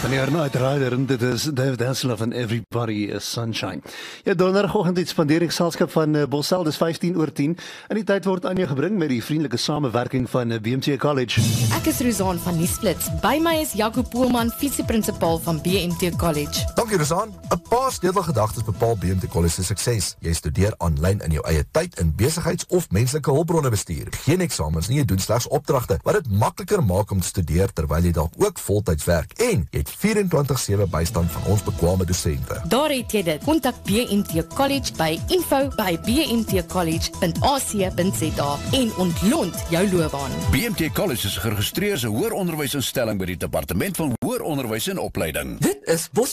Meneer Night Rider, en dit is David Hasselhoff en Everybody is Sunshine. Ja, donderdagoggend het spandeer ek geselskap van Bosel, dis 15:10. En die tyd word aan jou gebring met die vriendelike samewerking van BMT College. Ek is Rosaan van Nuusflits. By my is Jaco Poelman, visieprinsipal van BMT College. Dankie Rosaan. 'n Paar sleutelgedagtes bepaal BMT College se sukses. Jy studeer aanlyn in jou eie tyd in besigheids- of menslike hulpbronne bestuur. Geen eksamens nie, jy doen slegs opdragte, wat dit makliker maak om te studeer terwyl jy dalk ook voltyds werk. En jy het 24/7 bystand van ons bekwame dosente. Daar het jy dit. Kontak BMT College by info@bmtcollege.ac.za en ontlont jou loopbaan. BMT College is geregistreer as 'n hoëronderwysinstelling by die Departement van Hoëronderwys en Opleiding. Dit is Bos